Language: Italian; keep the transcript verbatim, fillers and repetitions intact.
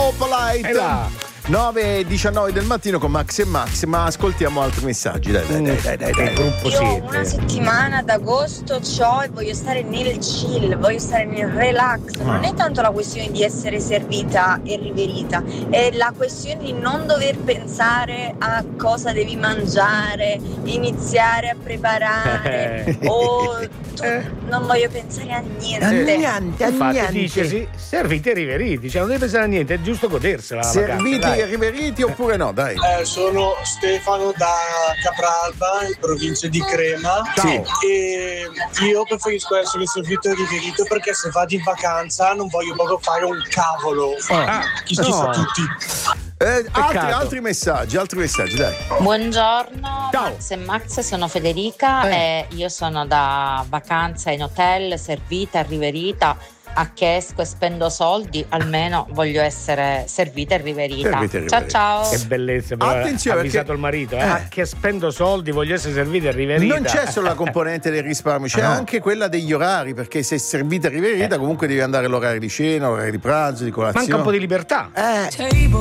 Opalite. E là. nove e diciannove del mattino con Max e Max, ma ascoltiamo altri messaggi. Dai, dai, dai, dai, dai, dai. Gruppo Io siete. una settimana d'agosto c'ho e voglio stare nel chill, voglio stare nel relax. Non è tanto la questione di essere servita e riverita, è la questione di non dover pensare a cosa devi mangiare, iniziare a preparare o tu, non voglio pensare a niente. A niente, a Infatti niente. dice sì, serviti e riveriti, cioè non devi pensare a niente, è giusto godersela la Serviti vacanza, e dai. riveriti oppure no, dai. Eh, sono Stefano da Capralba, in provincia di Crema. Sì. E io preferisco essere servito e riverito perché se vado in vacanza non voglio proprio fare un cavolo. Ah, chi chi no. fa tutti. Eh, altri, Peccato. altri messaggi, altri messaggi, dai. Buongiorno, Ciao. Max e Max, sono Federica e io sono da vacanza in hotel, servita e riverita. A che esco e spendo soldi, almeno voglio essere servita e riverita. Servita e Ciao riverita. ciao. Che bellezza, però Attenzione, ha avvisato perché- il marito, eh. eh. Ah, che spendo soldi, voglio essere servita e riverita. Non c'è solo la componente del risparmio, c'è Ah. anche quella degli orari, perché se servita e riverita comunque devi andare all'orario di cena, all'orario di pranzo, di colazione. Manca un po' di libertà. Eh.